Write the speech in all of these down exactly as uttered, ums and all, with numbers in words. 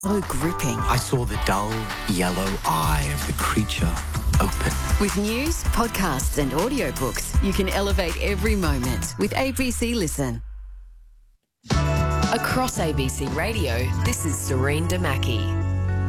So gripping. I saw the dull, yellow eye of the creature open. With news, podcasts and audiobooks, you can elevate every moment with A B C Listen. Across A B C Radio, this is Serene Damaki.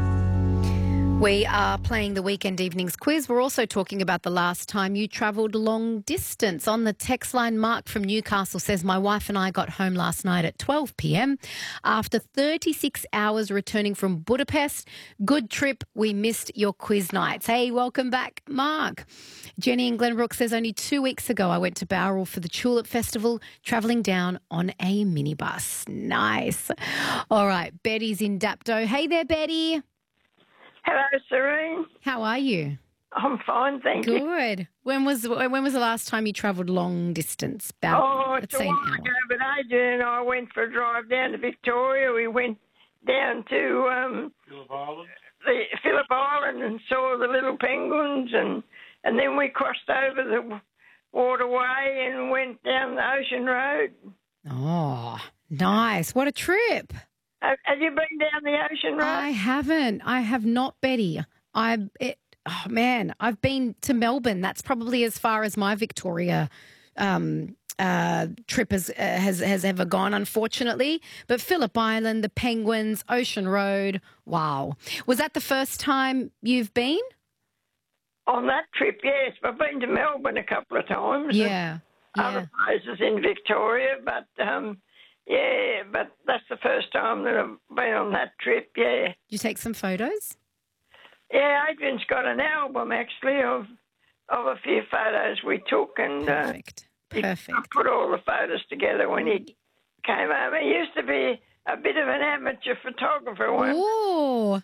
We are playing the Weekend Evenings quiz. We're also talking about the last time you travelled long distance. On the text line, Mark from Newcastle says, my wife and I got home last night at twelve p m after thirty-six hours returning from Budapest. Good trip. We missed your quiz nights. Hey, welcome back, Mark. Jenny in Glenbrook says, only two weeks ago I went to Bowral for the Tulip Festival, travelling down on a minibus. Nice. All right, Betty's in Dapto. Hey there, Betty. Hello, Serene. How are you? I'm fine, thank Good. you. Good. When was when was the last time you travelled long distance? About, Oh, let's it's a say, an while hour. ago, but Adrian and I went for a drive down to Victoria. We went down to um, Phillip Island? the Phillip Island and saw the little penguins, and, and then we crossed over the waterway and went down the Ocean Road. Oh, nice. What a trip. Have, have you been down the Ocean Road? I haven't. I have not, Betty. I it, oh man, I've been to Melbourne. That's probably as far as my Victoria um, uh, trip has, uh, has has ever gone, unfortunately. But Phillip Island, the Penguins, Ocean Road. Wow. Was that the first time you've been? On that trip, yes. I've been to Melbourne a couple of times. Yeah. and Yeah. Other places in Victoria, but um, yeah, but that's the first time that I've been on that trip, yeah. Did you take some photos? Yeah, Adrian's got an album, actually, of of a few photos we took, and uh, Perfect. he Perfect. put all the photos together when he came home. He used to be a bit of an amateur photographer once. Oh,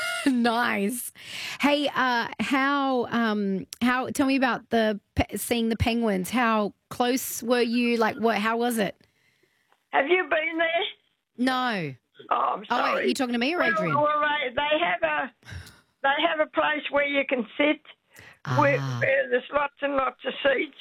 nice. Hey, uh, how um, how? Tell me about the pe- seeing the penguins. How close were you? Like, what? How was it? Have you been there? No. Oh, I'm Oh, sorry. wait, are you talking to me or Adrian? Well, well they, they have a they have a place where you can sit, where, Ah. where there's lots and lots of seats,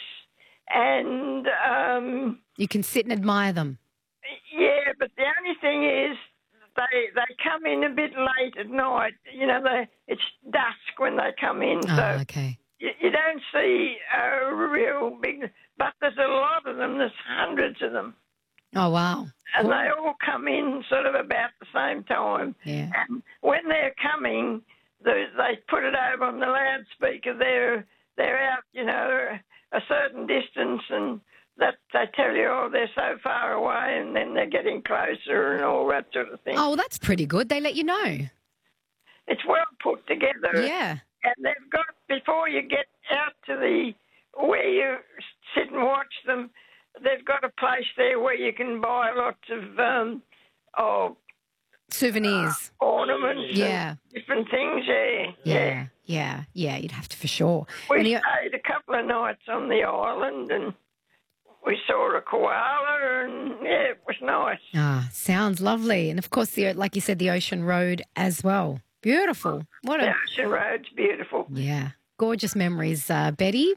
and um, You can sit and admire them. yeah. But the only thing is, they they come in a bit late at night. You know, they it's dusk when they come in, Oh, so okay. you, you don't see a real big. But there's a lot of them. There's hundreds of them. Oh, wow. And they all come in sort of about the same time. Yeah. And when they're coming, they, they put it over on the loudspeaker. They're they're out, you know, a certain distance, and that they tell you, oh, they're so far away, and then they're getting closer and all that sort of thing. Oh, well, that's pretty good. They let you know. It's well put together. Yeah. And they've got, before you get out to the where you sit and watch them, they've got a place there where you can buy lots of um, oh, Souvenirs. ornaments Yeah. and different things, yeah. Yeah. Yeah. Yeah. You'd have to for sure. We And you- stayed a couple of nights on the island, and we saw a koala, and yeah, it was nice. Ah, sounds lovely. And of course, the like you said, the Ocean Road as well. Beautiful. What The a Ocean Road's beautiful. yeah, gorgeous memories, uh, Betty.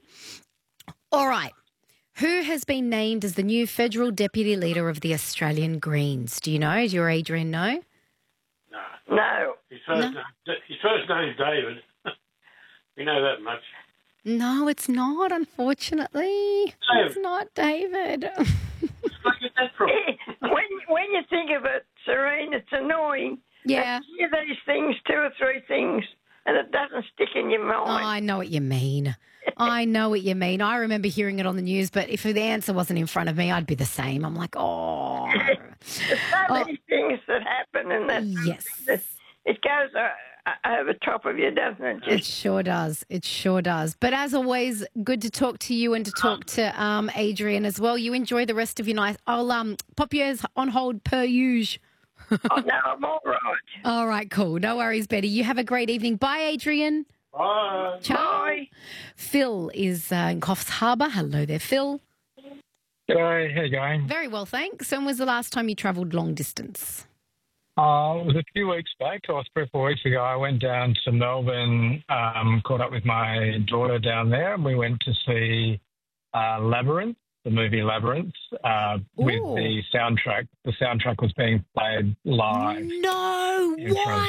All right. Who has been named as the new federal deputy leader of the Australian Greens? Do you know? Does your Adrian know? No. No, His first, No. name, his first name's David. We know that much. No, it's not, unfortunately. No. It's not David. Where did you get that from? when when you think of it, Serene, it's annoying. Yeah. You hear these things, two or three things, and it doesn't stick in your Oh, mind. I know what you mean. I know what you mean. I remember hearing it on the news, but if the answer wasn't in front of me, I'd be the same. I'm like, oh. There's so Oh. many things that happen, and that Yes. it goes uh, uh, over top of you, doesn't it? It Just sure does. It sure does. But as always, good to talk to you and to talk to um, Adrian as well. You enjoy the rest of your night. I'll um, pop you as on hold per usual. oh, no, I'm all right. All right, cool. No worries, Betty. You have a great evening. Bye, Adrian. Bye. Ciao. Bye. Phil is uh, in Coffs Harbour. Hello there, Phil. G'day, how you going? Very well, thanks. When was the last time you travelled long distance? Uh, it was a few weeks back, or three or four weeks ago. I went down to Melbourne, um, caught up with my daughter down there, and we went to see uh, Labyrinth, the movie Labyrinth, uh, with Ooh. the soundtrack. The soundtrack was being played live No, in front why?